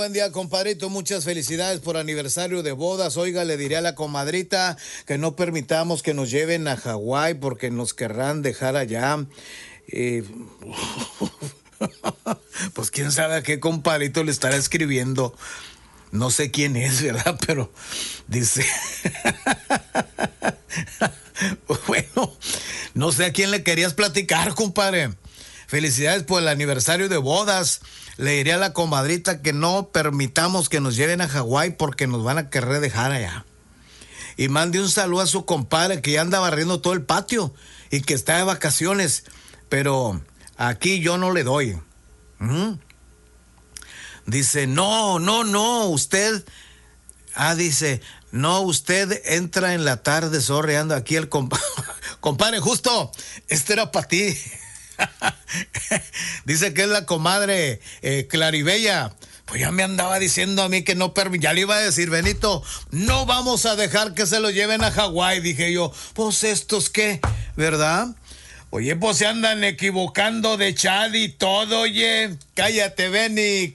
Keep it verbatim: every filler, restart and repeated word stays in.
Buen día, compadrito. Muchas felicidades por aniversario de bodas. Oiga, le diré a la comadrita que no permitamos que nos lleven a Hawái porque nos querrán dejar allá. Eh, pues quién sabe a qué compadrito le estará escribiendo. No sé quién es, ¿verdad? Pero dice... Bueno, no sé a quién le querías platicar, compadre. Felicidades por el aniversario de bodas. Le diré a la comadrita que no permitamos que nos lleven a Hawái porque nos van a querer dejar allá. Y mande un saludo a su compadre que ya anda barriendo todo el patio y que está de vacaciones. Pero aquí yo no le doy. ¿Mm? Dice, no, no, no, usted... Ah, dice, no, usted entra en la tarde, sorry, ando aquí el compadre. Compadre, justo, este era para ti. Dice que es la comadre eh, Claribella. Pues ya me andaba diciendo a mí que no permite. Ya le iba a decir, Benito, no vamos a dejar que se lo lleven a Hawái. Dije yo, pues estos qué, ¿verdad? Oye, pues se andan equivocando de chat y todo, oye. Cállate, Beni.